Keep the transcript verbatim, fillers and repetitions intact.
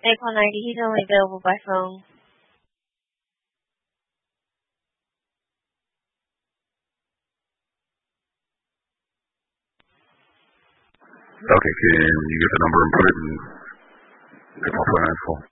Hey, call ninety. He's only available by phone. Okay, can you get the number and put it in the phone info?